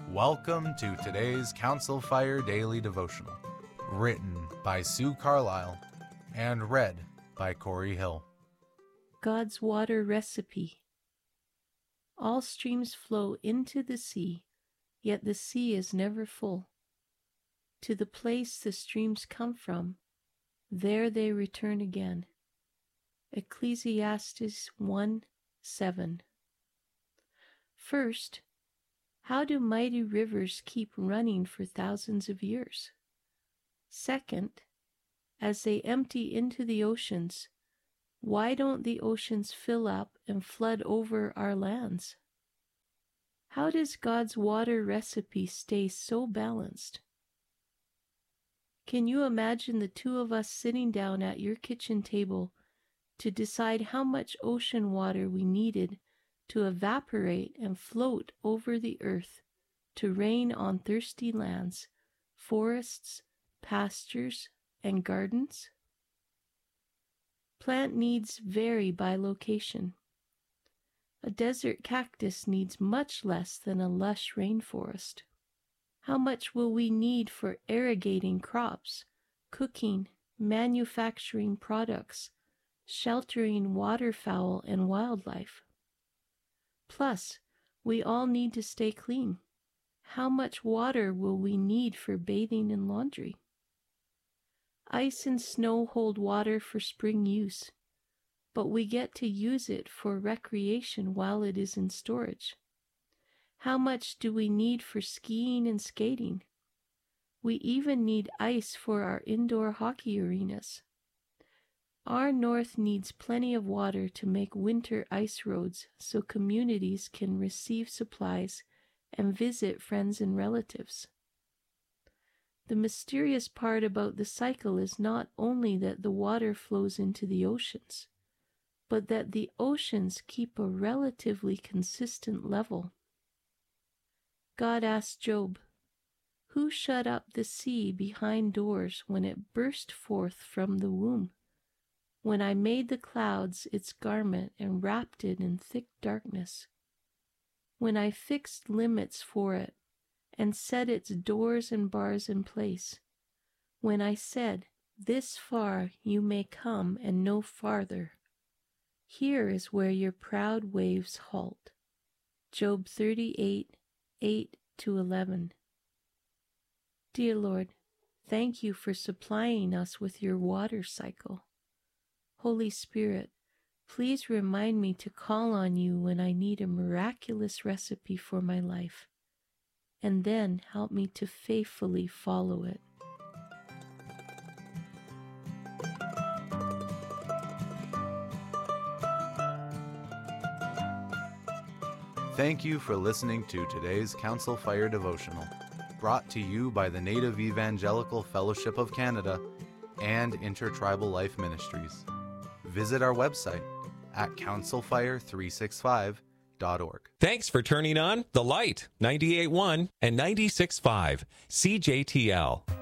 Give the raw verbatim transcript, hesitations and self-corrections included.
Welcome to today's Council Fire Daily Devotional, written by Sue Carlisle and read by Corey Hill. God's water recipe. All streams flow into the sea, yet the sea is never full. To the place the streams come from, there they return again. Ecclesiastes one seven. First, how do mighty rivers keep running for thousands of years? Second, as they empty into the oceans, why don't the oceans fill up and flood over our lands? How does God's water recipe stay so balanced? Can you imagine the two of us sitting down at your kitchen table to decide how much ocean water we needed to evaporate and float over the earth to rain on thirsty lands, forests, pastures, and gardens? Plant needs vary by location. A desert cactus needs much less than a lush rainforest. How much will we need for irrigating crops, cooking, manufacturing products, sheltering waterfowl and wildlife? Plus, we all need to stay clean. How much water will we need for bathing and laundry? Ice and snow hold water for spring use, but we get to use it for recreation while it is in storage. How much do we need for skiing and skating? We even need ice for our indoor hockey arenas. Our north needs plenty of water to make winter ice roads so communities can receive supplies and visit friends and relatives. The mysterious part about the cycle is not only that the water flows into the oceans, but that the oceans keep a relatively consistent level. God asked Job, "Who shut up the sea behind doors when it burst forth from the womb? When I made the clouds its garment and wrapped it in thick darkness? When I fixed limits for it and set its doors and bars in place? When I said, 'This far you may come and no farther. Here is where your proud waves halt.'" Job thirty-eight, eight to eleven. Dear Lord, thank you for supplying us with your water cycle. Holy Spirit, please remind me to call on you when I need a miraculous recipe for my life, and then help me to faithfully follow it. Thank you for listening to today's Council Fire Devotional, brought to you by the Native Evangelical Fellowship of Canada and Intertribal Life Ministries. Visit our website at council fire three sixty-five dot org. Thanks for turning on The Light, ninety-eight point one and ninety-six point five C J T L.